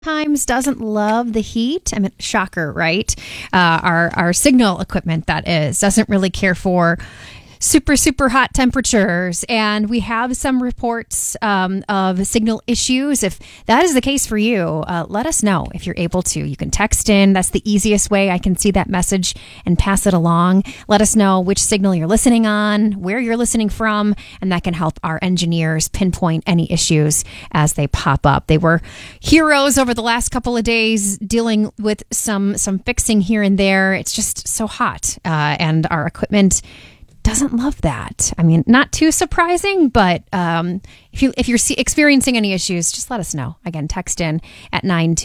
Times doesn't love the heat. I mean, shocker, right? Our signal equipment, that is, doesn't really care for super hot temperatures, and we have some reports of signal issues. If that is the case for you, let us know if you're able to. You can text in. That's the easiest way. I can see that message and pass it along. Let us know which signal you're listening on, where you're listening from, and that can help our engineers pinpoint any issues as they pop up. They were heroes over the last couple of days dealing with some fixing here and there. It's just so hot, and our equipment doesn't love that. I mean, not too surprising, but if you're experiencing any issues, just let us know. Again, text in at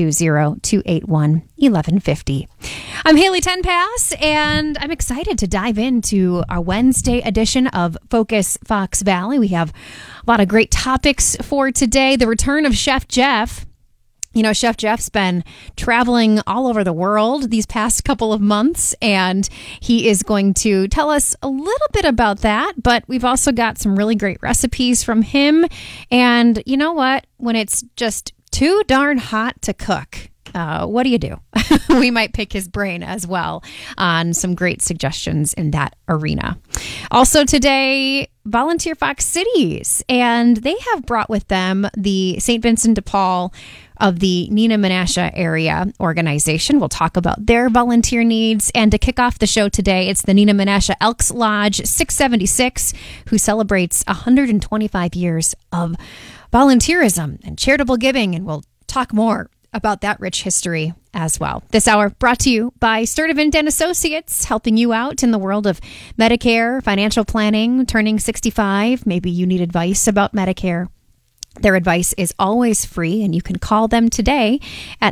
920-281-1150. I'm Haley Tenpass, and I'm excited to dive into our Wednesday edition of Focus Fox Valley. We have a lot of great topics for today. The return of Chef Jeff. You know, Chef Jeff's been traveling all over the world these past couple of months, and he is going to tell us a little bit about that. But we've also got some really great recipes from him. And you know what? When it's just too darn hot to cook, what do you do? We might pick his brain as well on some great suggestions in that arena. Also today, Volunteer Fox Cities, and they have brought with them the St. Vincent de Paul of the Neenah Menasha area organization. We'll talk about their volunteer needs. And to kick off the show today, it's the Neenah Menasha Elks Lodge 676, who celebrates 125 years of volunteerism and charitable giving. And we'll talk more about that rich history as well. This hour brought to you by Sturdivant & Associates, helping you out in the world of Medicare, financial planning, turning 65. Maybe you need advice about Medicare. Their advice is always free, and you can call them today at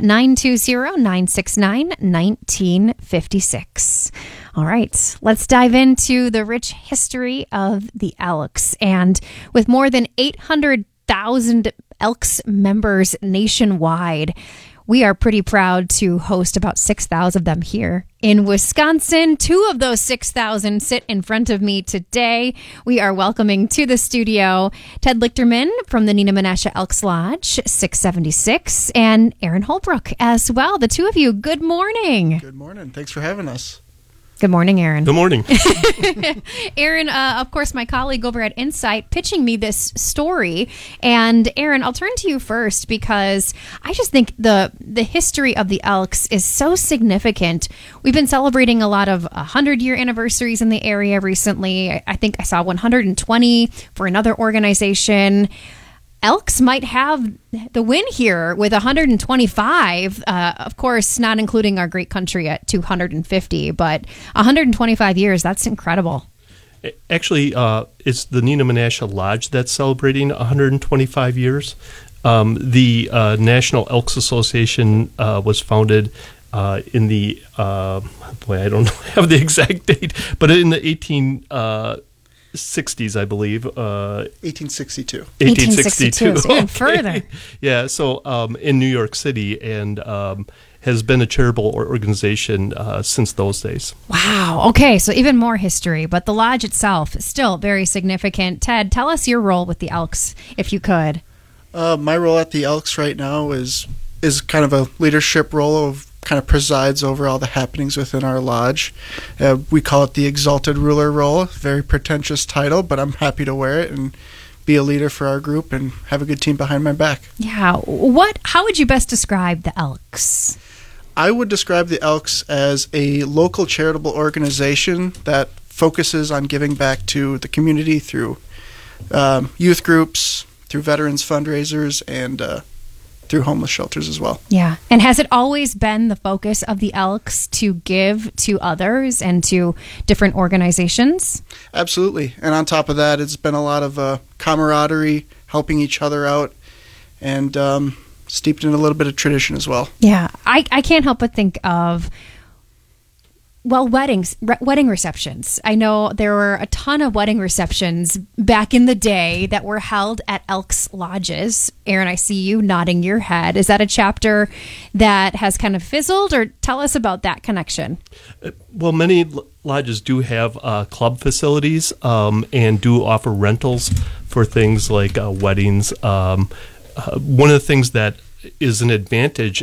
920-969-1956. All right, let's dive into the rich history of the Elks. And with more than 800,000 Elks members nationwide, we are pretty proud to host about 6,000 of them here in Wisconsin. 2 of those 6,000 sit in front of me today. We are welcoming to the studio Ted Lichterman from the Neenah Menasha Elks Lodge 676 and Aaron Holbrook as well. The two of you, good morning. Good morning. Thanks for having us. Good morning, Aaron. Good morning. Aaron, of course, my colleague over at Insight, pitching me this story. And Aaron, I'll turn to you first because I just think the history of the Elks is so significant. We've been celebrating a lot of 100-year anniversaries in the area recently. I think I saw 120 for another organization. Elks might have the win here with 125, of course, not including our great country at 250, but 125 years, that's incredible. Actually, it's the Neenah Menasha Lodge that's celebrating 125 years. The National Elks Association was founded in the, I don't have the exact date, but in the 1860s, I believe. 1862. 1862, so even further. Yeah, so in New York City, and has been a charitable organization since those days. Wow. Okay, so even more history, but the lodge itself is still very significant. Ted, tell us your role with the Elks, if you could. My role at the Elks right now is kind of a leadership role of kind of presides over all the happenings within our lodge. We call it the Exalted Ruler role. Very pretentious title, but I'm happy to wear it and be a leader for our group and have a good team behind my back. Yeah. How would you best describe the Elks? I would describe the Elks as a local charitable organization that focuses on giving back to the community through youth groups, through veterans fundraisers, and through homeless shelters as well. Yeah. And has it always been the focus of the Elks to give to others and to different organizations? Absolutely. And on top of that, it's been a lot of camaraderie, helping each other out, and steeped in a little bit of tradition as well. Yeah. I can't help but think of, well, wedding receptions. I know there were a ton of wedding receptions back in the day that were held at Elks Lodges. Aaron, I see you nodding your head. Is that a chapter that has kind of fizzled, or tell us about that connection? Well, many lodges do have club facilities and do offer rentals for things like weddings. One of the things that is an advantage